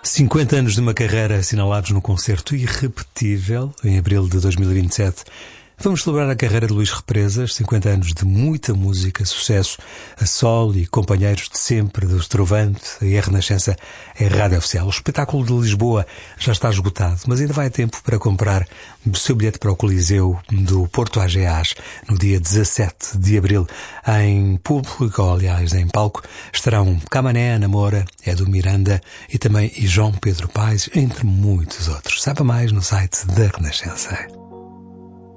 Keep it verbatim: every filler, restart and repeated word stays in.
cinquenta anos de uma carreira assinalados num concerto irrepetível, em abril de dois mil e vinte e sete. Vamos celebrar a carreira de Luís Represas, cinquenta anos de muita música, sucesso, a solo e companheiros de sempre, do Estrovante e a Renascença é a Rádio Oficial. O espetáculo de Lisboa já está esgotado, mas ainda vai a tempo para comprar o seu bilhete para o Coliseu do Porto Ageás, no dia dezassete de abril. Em público, ou, aliás, em palco, estarão Camané, Ana Moura, Edu Miranda e também e João Pedro Paes, entre muitos outros. Saiba mais no site da Renascença.